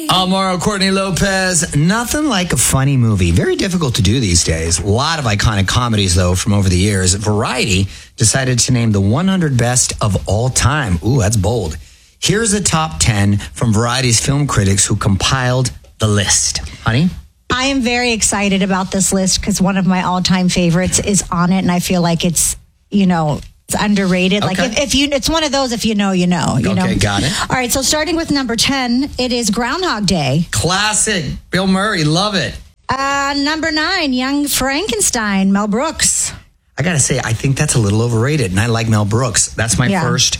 Mauro, Courtney Lopez. Nothing like a funny movie. Very difficult to do these days. A lot of iconic comedies, though, from over the years. Variety decided to name the 100 best of all time. Ooh, that's bold. Here's a top 10 from Variety's film critics who compiled the list. Honey? I am very excited about this list because one of my all-time favorites is on it, and I feel like it's, it's underrated. Okay. Like if you, it's one of those. If you know, you know. Okay, got it. All right, so starting with number 10, it is Groundhog Day. Classic. Bill Murray, love it. Number 9, Young Frankenstein, Mel Brooks. I gotta say, I think that's a little overrated, and I like Mel Brooks. That's my first.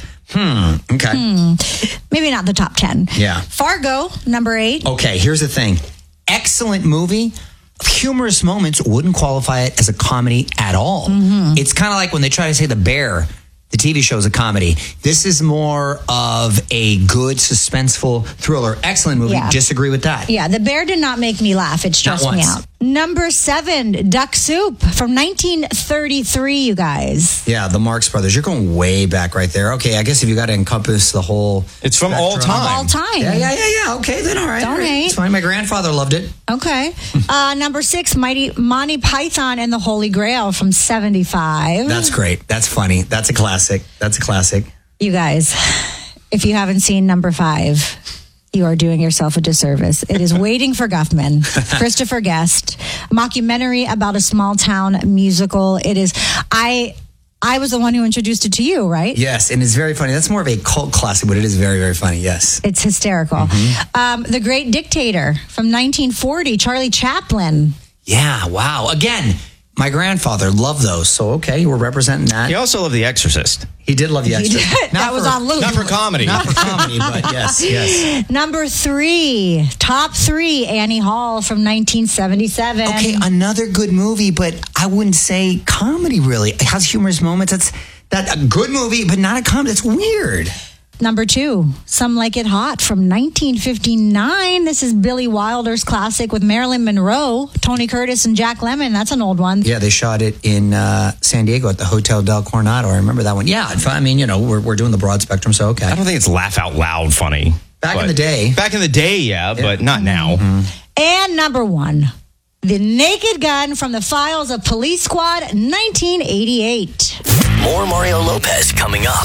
Okay. Maybe not the top 10. Yeah. Fargo, number 8. Okay, here's the thing. Excellent movie. Humorous moments wouldn't qualify it as a comedy at all. Mm-hmm. It's kind of like when they try to say The Bear, the TV show, is a comedy. This is more of a good, suspenseful thriller. Excellent movie. Yeah. Disagree with that? Yeah, The Bear did not make me laugh. It stressed me out. Number 7, Duck Soup from 1933, you guys. Yeah, the Marx Brothers. You're going way back right there. Okay, I guess if you got to encompass the whole... It's from all time. All time. Yeah. Okay, then all right. Don't hate. It's fine. My grandfather loved it. Okay. Number 6, Monty Python and the Holy Grail from 75. That's great. That's funny. That's a classic. You guys, if you haven't seen number 5... you are doing yourself a disservice. It is Waiting for Guffman, Christopher Guest, a mockumentary about a small town musical. It is, I was the one who introduced it to you, right? Yes, and it's very funny. That's more of a cult classic, but it is very, very funny, yes. It's hysterical. Mm-hmm. The Great Dictator from 1940, Charlie Chaplin. Yeah, wow. Again, my grandfather loved those, so okay, we're representing that. He also loved The Exorcist. He did love The Exorcist. That was on loop. Not for comedy. Not for comedy, but yes. Number 3, top 3, Annie Hall from 1977. Okay, another good movie, but I wouldn't say comedy, really. It has humorous moments. That's a good movie, but not a comedy. That's weird. Number 2, Some Like It Hot from 1959. This is Billy Wilder's classic with Marilyn Monroe, Tony Curtis, and Jack Lemmon. That's an old one. Yeah, they shot it in San Diego at the Hotel Del Coronado. I remember that one. Yeah, I mean, we're doing the broad spectrum, so okay. I don't think it's laugh out loud funny. Back in the day, yeah, but not now. Mm-hmm. And number 1, The Naked Gun from the Files of Police Squad, 1988. More Mario Lopez coming up.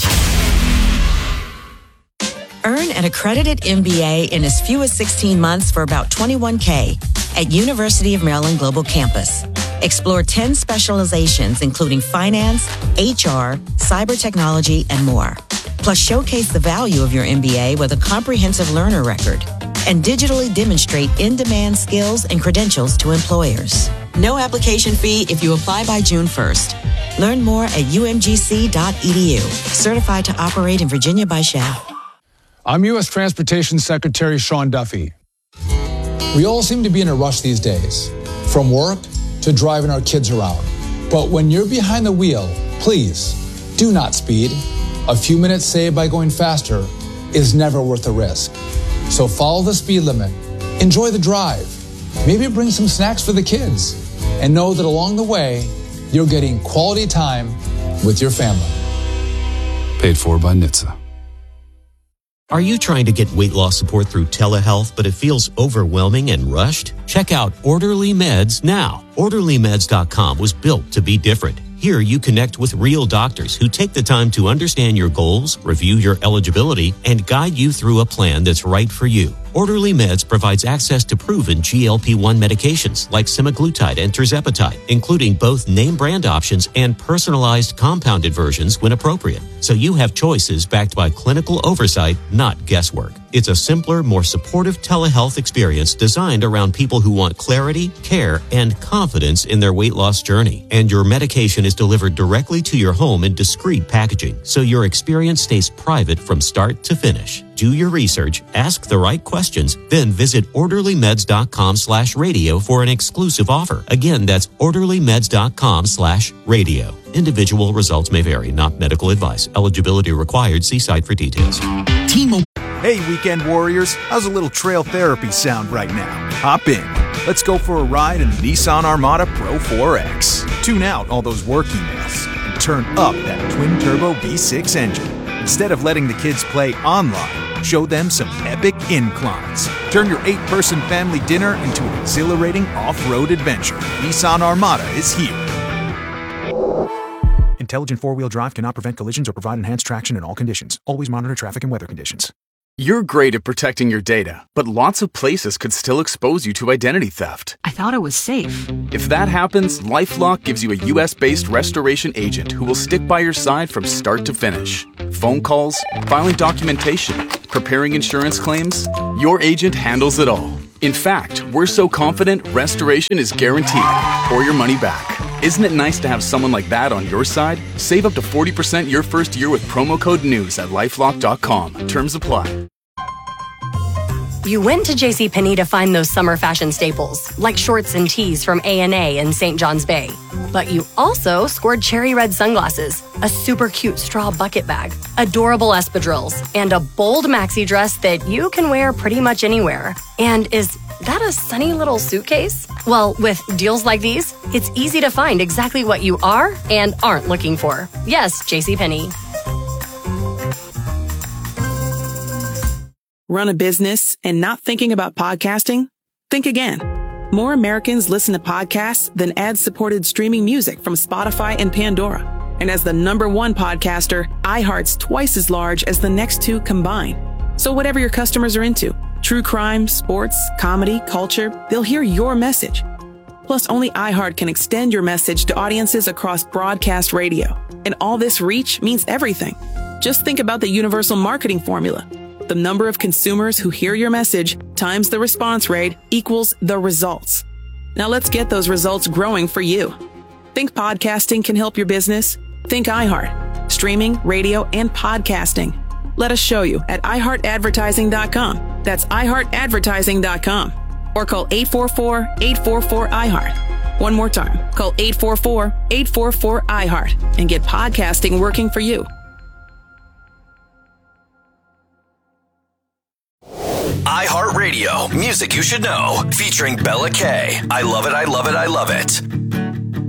Earn an accredited MBA in as few as 16 months for about $21K at University of Maryland Global Campus. Explore 10 specializations, including finance, HR, cyber technology, and more. Plus, showcase the value of your MBA with a comprehensive learner record and digitally demonstrate in-demand skills and credentials to employers. No application fee if you apply by June 1st. Learn more at umgc.edu. Certified to operate in Virginia by SHAP. I'm U.S. Transportation Secretary Sean Duffy. We all seem to be in a rush these days, from work to driving our kids around. But when you're behind the wheel, please do not speed. A few minutes saved by going faster is never worth the risk. So follow the speed limit, enjoy the drive, maybe bring some snacks for the kids, and know that along the way, you're getting quality time with your family. Paid for by NHTSA. Are you trying to get weight loss support through telehealth, but it feels overwhelming and rushed? Check out Orderly Meds now. OrderlyMeds.com was built to be different. Here, you connect with real doctors who take the time to understand your goals, review your eligibility, and guide you through a plan that's right for you. Orderly Meds provides access to proven GLP-1 medications like semaglutide and tirzepatide, including both name brand options and personalized compounded versions when appropriate. So you have choices backed by clinical oversight, not guesswork. It's a simpler, more supportive telehealth experience designed around people who want clarity, care, and confidence in their weight loss journey. And your medication is delivered directly to your home in discreet packaging, so your experience stays private from start to finish. Do your research, ask the right questions, then visit orderlymeds.com/radio for an exclusive offer. Again, that's orderlymeds.com/radio. Individual results may vary, not medical advice. Eligibility required. See site for details. Hey, weekend warriors, how's a little trail therapy sound right now? Hop in. Let's go for a ride in the Nissan Armada Pro 4X. Tune out all those work emails and turn up that twin-turbo V6 engine. Instead of letting the kids play online, Show them some epic inclines. Turn your 8-person family dinner into an exhilarating off-road adventure. Nissan Armada is here. Intelligent four-wheel drive cannot prevent collisions or provide enhanced traction in all conditions. Always monitor traffic and weather conditions. You're great at protecting your data, but lots of places could still expose you to identity theft. I thought it was safe. If that happens, LifeLock gives you a US-based restoration agent who will stick by your side from start to finish. Phone calls, filing documentation, preparing insurance claims, your agent handles it all. In fact, we're so confident restoration is guaranteed or your money back. Isn't it nice to have someone like that on your side? Save up to 40% your first year with promo code NEWS at LifeLock.com. Terms apply. You went to JCPenney to find those summer fashion staples, like shorts and tees from A&A in St. John's Bay. But you also scored cherry red sunglasses, a super cute straw bucket bag, adorable espadrilles, and a bold maxi dress that you can wear pretty much anywhere. And is that a sunny little suitcase? Well, with deals like these, it's easy to find exactly what you are and aren't looking for. Yes, JCPenney. Run a business and not thinking about podcasting? Think again. More Americans listen to podcasts than ad-supported streaming music from Spotify and Pandora. And as the #1 podcaster, iHeart's twice as large as the next two combined. So whatever your customers are into, true crime, sports, comedy, culture, they'll hear your message. Plus, only iHeart can extend your message to audiences across broadcast radio. And all this reach means everything. Just think about the universal marketing formula. The number of consumers who hear your message times the response rate equals the results. Now let's get those results growing for you. Think podcasting can help your business? Think iHeart. Streaming, radio, and podcasting. Let us show you at iHeartAdvertising.com. That's iHeartAdvertising.com. Or call 844-844-iHeart. One more time. Call 844-844-iHeart and get podcasting working for you. iHeartRadio, music you should know, featuring Bella K. I love it, I love it, I love it.